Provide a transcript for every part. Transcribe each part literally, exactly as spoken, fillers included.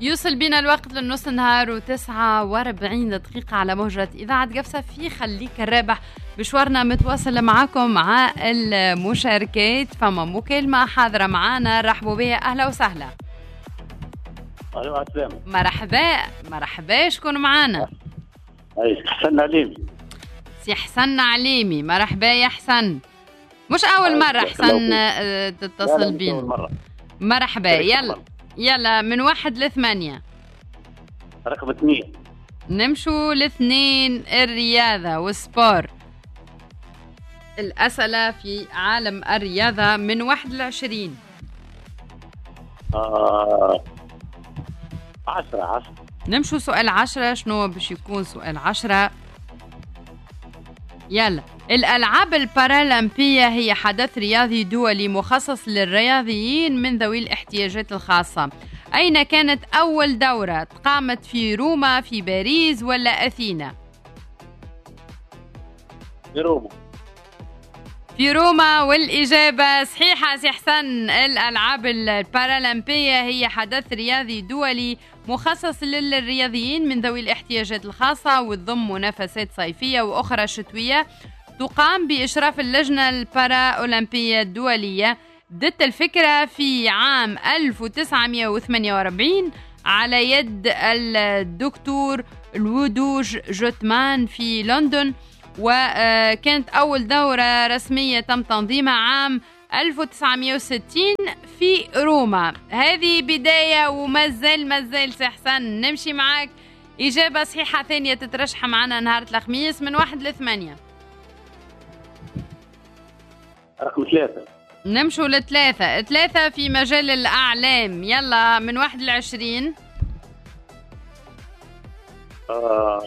يوصل بنا الوقت للنص نهار وتسعة واربعين دقيقة على موجة إذاعة قفصة في خليك الرابح. مشوارنا متواصل معاكم مع المشاركات. فما مكالمة حاضرة معانا، رحبوا بها. أهلا وسهلا. أيوة السلام. مرحبا مرحبا، شكون معانا؟ أي حسن عليمي. سي حسن عليمي، مرحبا يا حسن. مش أول مرة حسن تتصل بينا. مرحبا. يلا يلا من واحد لثمانية. رقم اثنين. نمشوا لاثنين، الرياضة والسبور. الأسئلة في عالم الرياضة من واحد لعشرين. آه عشرة عشرة. نمشوا سؤال عشرة. شنو باش يكون سؤال عشرة؟ يلا. الألعاب البارالمبية هي حدث رياضي دولي مخصص للرياضيين من ذوي الاحتياجات الخاصة. أين كانت أول دورة؟ قامت في روما، في باريس، ولا أثينا؟ في روما. في روما، والإجابة صحيحة سي حسن. الألعاب البارالمبية هي حدث رياضي دولي مخصص للرياضيين من ذوي الاحتياجات الخاصة، وتضم منافسات صيفية وأخرى شتوية تقام بإشراف اللجنة البارالمبية الدولية. بدت الفكرة في عام ألف وتسعمائة وثمانية وأربعين على يد الدكتور الودوج جوتمان في لندن، وكانت أول دورة رسمية تم تنظيمها عام ألف وتسعمائة وستين في روما. هذه بداية ومازال مازال سي حسن. نمشي معاك إجابة صحيحة ثانية تترشح معنا نهار الخميس من واحد لثمانية. رقم ثلاثة. نمشوا لثلاثة. ثلاثة في مجال الأعلام. يلا من واحد لعشرين. آه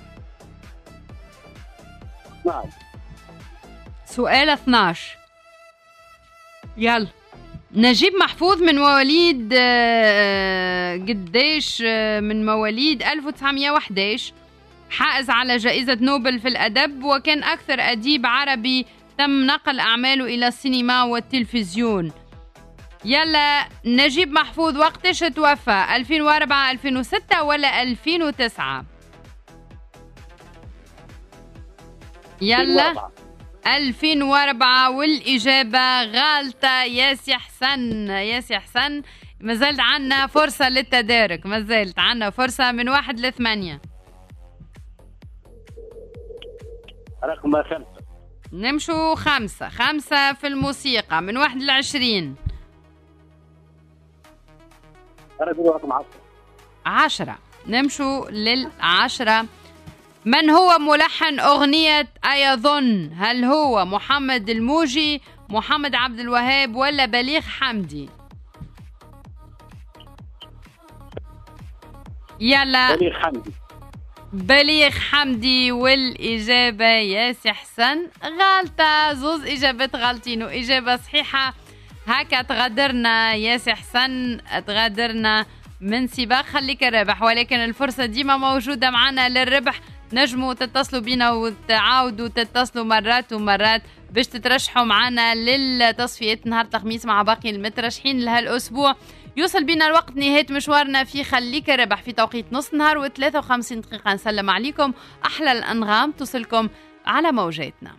اثناعش. سؤال اثناعش. يلا. نجيب محفوظ من مواليد قديش؟ من مواليد ألف وتسعمائة وأحد عشر، حائز على جائزة نوبل في الأدب، وكان أكثر أديب عربي تم نقل أعماله إلى السينما والتلفزيون. يلا. نجيب محفوظ وقتش توفى؟ ألفين وأربعة، ألفين وستة، ولا ألفين وتسعة؟ يلا. ألفين وأربعة، والإجابة غالطة يا سي حسن. يا سي حسن مازالت عنا فرصة للتدارك، مازالت عنا فرصة من واحد لثمانية. رقم خمسة. نمشوا خمسة. خمسة في الموسيقى من واحد لعشرين. رقم عشرة. عشرة. نمشوا للعشرة. من هو ملحن أغنية أيظن؟ هل هو محمد الموجي، محمد عبد الوهاب، ولا بليغ حمدي؟ يلا. بليغ حمدي. بليغ حمدي، والإجابة يا سي حسن غلطة. زوز إجابات غلطين وإجابة صحيحة. هكا تغادرنا يا سي حسن، تغادرنا من سباق خليك الربح، ولكن الفرصة ديما موجودة معنا للربح. نجموا تتصلوا بينا وتعاودوا تتصلوا مرات ومرات باش تترشحوا معنا للتصفيات نهار الخميس مع باقي المترشحين لهالأسبوع. يوصل بينا الوقت نهاية مشوارنا في خليك ربح في توقيت نص نهار وثلاثة وخمسين دقيقة. نسلم عليكم. أحلى الأنغام توصلكم على موجاتنا.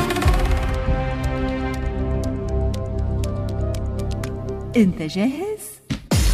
انت جاهز؟